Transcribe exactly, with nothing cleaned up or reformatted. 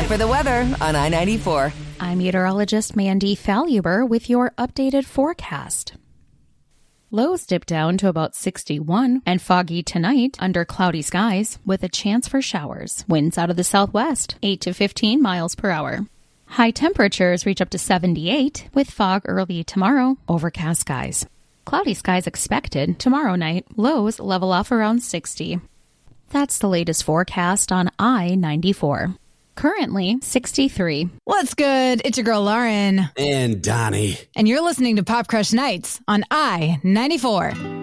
Time for the weather on I ninety-four. I'm meteorologist Mandy Faluber with your updated forecast. Lows dip down to about sixty-one and foggy tonight under cloudy skies with a chance for showers. Winds out of the southwest, eight to fifteen miles per hour. High temperatures reach up to seventy-eight with fog early tomorrow, overcast skies. Cloudy skies expected tomorrow night. Lows level off around sixty. That's the latest forecast on I ninety-four. Currently sixty-three. What's good? It's your girl Lauren. And Donnie. And you're listening to Pop Crush Nights on I ninety-four.